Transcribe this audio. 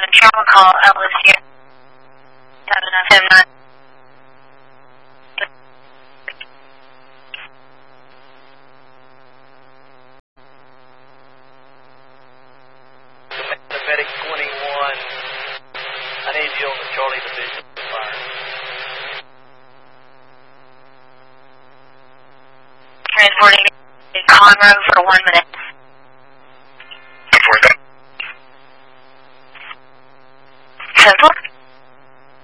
travel call, Ellis here. 779. Medic 21, I need you on the Charlie Division fire. Transporting Conroe for 1 minute.